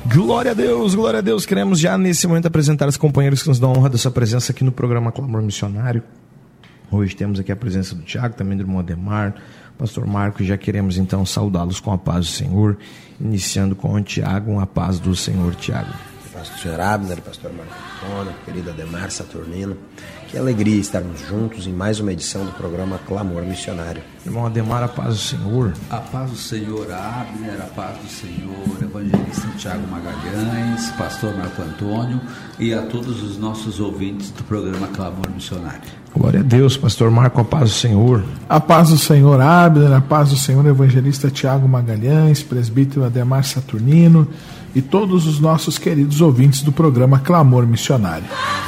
Glória a Deus. Queremos já nesse momento apresentar os companheiros que nos dão a honra da sua presença aqui no programa Clamor Missionário. Hoje temos aqui a presença do Tiago, também do irmão Ademar, pastor Marco, e já queremos então saudá-los com a paz do Senhor, iniciando com o Tiago, a paz do Senhor, Tiago. Pastor Abner, pastor Marco Antônio, querido Ademar Saturnino, que alegria estarmos juntos em mais uma edição do programa Clamor Missionário. Irmão Ademar, a paz do Senhor. A paz do Senhor, Abner, a paz do Senhor, evangelista Tiago Magalhães, pastor Marco Antônio e a todos os nossos ouvintes do programa Clamor Missionário. Glória a Deus, pastor Marco, a paz do Senhor. A paz do Senhor, Abner, a paz do Senhor, evangelista Tiago Magalhães, presbítero Ademar Saturnino e todos os nossos queridos ouvintes do programa Clamor Missionário.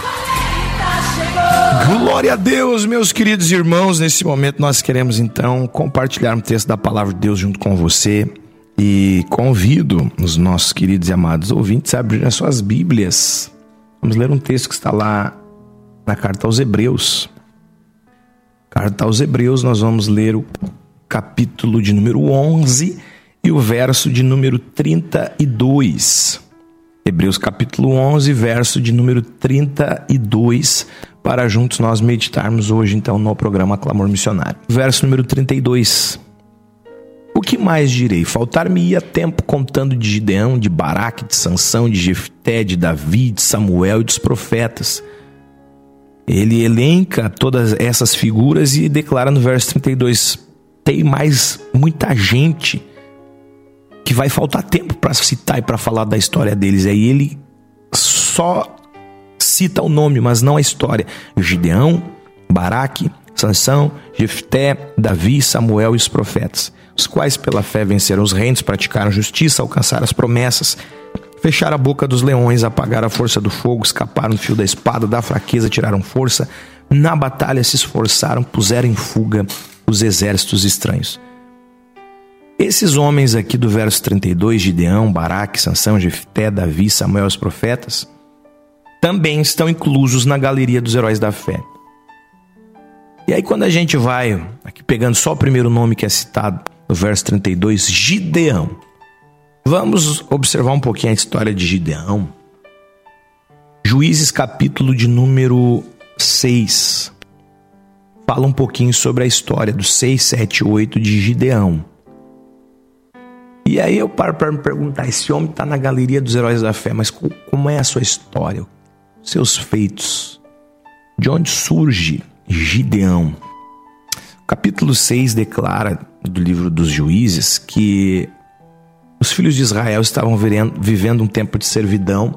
Glória a Deus, meus queridos irmãos. Nesse momento nós queremos então compartilhar um texto da palavra de Deus junto com você e convido os nossos queridos e amados ouvintes a abrirem as suas Bíblias. Vamos ler um texto que está lá na carta aos Hebreus. Carta aos Hebreus, nós vamos ler o capítulo de número 11 e o verso de número 32. Hebreus capítulo 11, verso de número 32, para juntos nós meditarmos hoje então no programa Clamor Missionário. Verso número 32. O que mais direi? Faltar-me-ia tempo contando de Gideão, de Baraque, de Sansão, de Jefté, de Davi, de Samuel e dos profetas. Ele elenca todas essas figuras e declara no verso 32: tem mais muita gente que vai faltar tempo para citar e para falar da história deles. Aí ele só cita o nome, mas não a história. Gideão, Baraque, Sansão, Jefté, Davi, Samuel e os profetas, os quais pela fé venceram os reinos, praticaram justiça, alcançaram as promessas, fecharam a boca dos leões, apagaram a força do fogo, escaparam do fio da espada, da fraqueza tiraram força, na batalha se esforçaram, puseram em fuga os exércitos estranhos. Esses homens aqui do verso 32, Gideão, Baraque, Sansão, Jefté, Davi, Samuel e os profetas, também estão inclusos na galeria dos heróis da fé. E aí quando a gente vai, aqui pegando só o primeiro nome que é citado no verso 32, Gideão, vamos observar um pouquinho a história de Gideão. Juízes capítulo de número 6 fala um pouquinho sobre a história do 6, 7, 8 de Gideão. E aí eu paro para me perguntar, esse homem está na galeria dos heróis da fé, mas como é a sua história, seus feitos? De onde surge Gideão? O capítulo 6 declara, do livro dos Juízes, que os filhos de Israel estavam vivendo um tempo de servidão,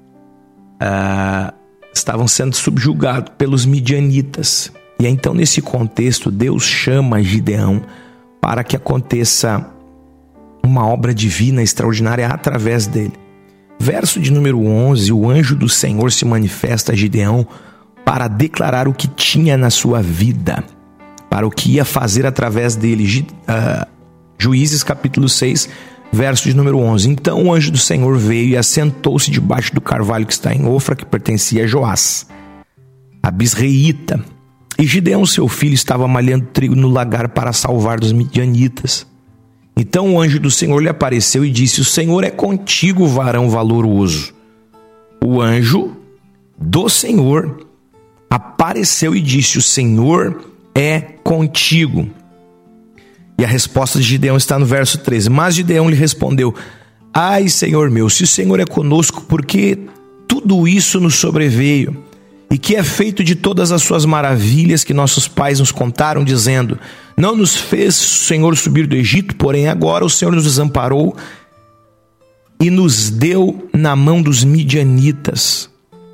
estavam sendo subjugados pelos midianitas. E então nesse contexto Deus chama Gideão para que aconteça uma obra divina extraordinária através dele. Verso de número 11, o anjo do Senhor se manifesta a Gideão para declarar o que tinha na sua vida, para o que ia fazer através dele. Juízes capítulo 6, verso de número 11. Então o anjo do Senhor veio e assentou-se debaixo do carvalho que está em Ofra, que pertencia a Joás, a bisreíta. E Gideão, seu filho, estava malhando trigo no lagar para salvar dos midianitas. Então o anjo do Senhor lhe apareceu e disse: o Senhor é contigo, varão valoroso. O anjo do Senhor apareceu e disse: o Senhor é contigo. E a resposta de Gideão está no verso 13. Mas Gideão lhe respondeu: ai, Senhor meu, se o Senhor é conosco, por que tudo isso nos sobreveio? E que é feito de todas as suas maravilhas que nossos pais nos contaram, dizendo: não nos fez o Senhor subir do Egito, porém agora o Senhor nos desamparou e nos deu na mão dos midianitas.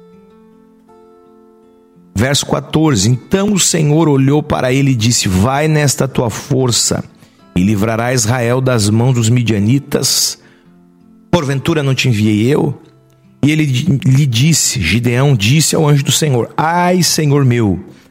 Verso 14. Então o Senhor olhou para ele e disse: vai nesta tua força e livrará Israel das mãos dos midianitas. Porventura não te enviei eu? E ele lhe disse, Gideão disse ao anjo do Senhor: ai, Senhor meu,